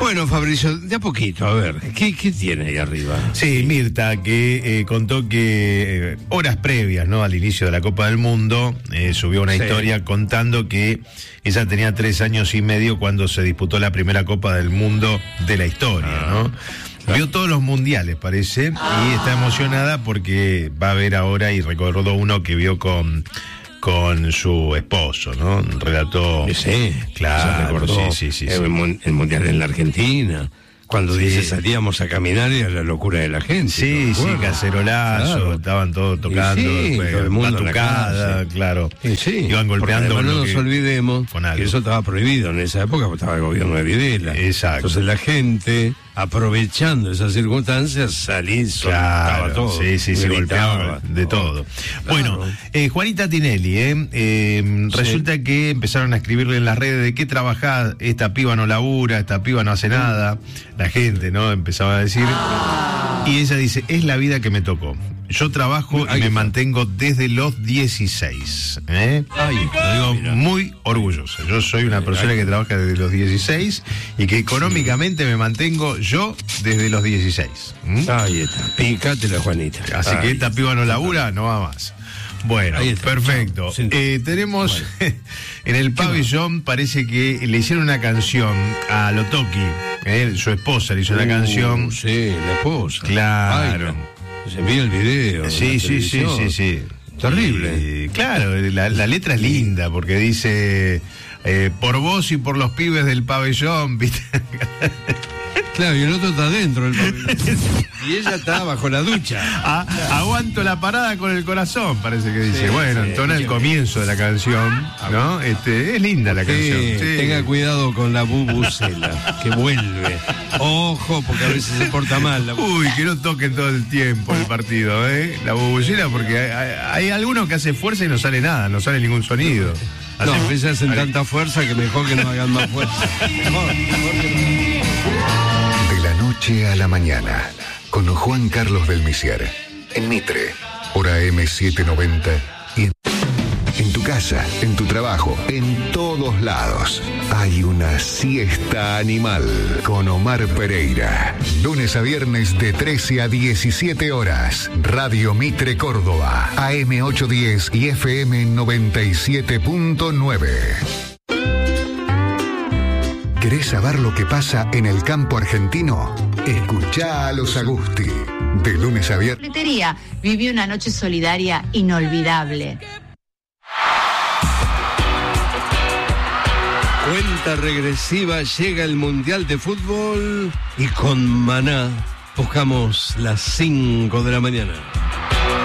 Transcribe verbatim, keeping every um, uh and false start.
Bueno, Fabricio, de a poquito, a ver, ¿qué, qué tiene ahí arriba? Sí, Mirta, que eh, contó que eh, horas previas, ¿no?, al inicio de la Copa del Mundo, eh, subió una Sí. historia contando que ella tenía tres años y medio cuando se disputó la primera Copa del Mundo de la historia, Ah, ¿no? claro. Vio todos los mundiales, parece, y está emocionada porque va a ver ahora, y recordó uno que vio con... con su esposo, ¿no? Relató... Sí, claro, se recordó, sí, sí, sí, el, sí. mun- el mundial en la Argentina, cuando Sí. dice salíamos a caminar y era la locura de la gente. Sí, ¿te sí, acuerdas? cacerolazo, Claro. estaban todos tocando, Y sí, después, todo el mundo en la batucada, calle. claro. Y sí, Iban porque golpeando. además no lo nos que- olvidemos con algo. que eso estaba prohibido en esa época porque estaba el gobierno de Videla. Exacto. Entonces la gente, aprovechando esas circunstancias, salí, soltaba Claro, todo. sí, sí, se gritaba, golpeaba de todo. Claro. Bueno, eh, Juanita Tinelli, eh, eh, Sí. resulta que empezaron a escribirle en las redes de qué trabajás, esta piba no labura, esta piba no hace nada, la gente, ¿no?, empezaba a decir, y ella dice, es la vida que me tocó. Yo trabajo y Ahí me está. mantengo desde los dieciséis. ¿eh? Ahí está, Lo digo mira. muy orgullosa. Yo soy una persona que trabaja desde los dieciséis y que económicamente me mantengo yo desde los dieciséis. ¿Mm? Ahí está, picate la Juanita. Así Ahí que esta está. piba no labura, no va más. Bueno, Ahí está. perfecto. Sí. Eh, tenemos en el pabellón, parece que le hicieron una canción a Lotoki, eh, su esposa le hizo una Uh, canción. Sí, la esposa. Claro. Ay, se envía el video. en Sí, la sí, sí, televisión. sí, sí. Terrible. Y, claro, la, la letra es linda porque dice, eh, por vos y por los pibes del pabellón, ¿viste? Claro, y el otro está dentro del pabellón. Y ella está bajo la ducha. Ah, aguanto la parada con el corazón, parece que dice. Sí, bueno, sí, entona el sí. comienzo de la canción, ¿no? Este, es linda la canción. Sí, sí. tenga cuidado con la bubucela, que vuelve. Ojo, porque a veces se porta mal. La bu- Uy, que no toquen todo el tiempo el partido, ¿eh? La bubucela, porque hay, hay, hay algunos que hacen fuerza y no sale nada, no sale ningún sonido. No, Hacen- a veces hacen tanta fuerza que mejor que no hagan más fuerza. Mejor, mejor que no. De la noche a la mañana, con Juan Carlos del Misier, en Mitre, por A M setecientos noventa y en, en tu casa, en tu trabajo, en todos lados. Hay una siesta animal con Omar Pereira. Lunes a viernes de trece a diecisiete horas. Radio Mitre Córdoba, A M ochocientos diez y F M noventa y siete punto nueve. ¿Querés saber lo que pasa en el campo argentino? Escuchá a los Agusti. De lunes a viernes. Pletería vivió una noche solidaria inolvidable. Cuenta regresiva, llega el Mundial de Fútbol y con Maná buscamos las cinco de la mañana.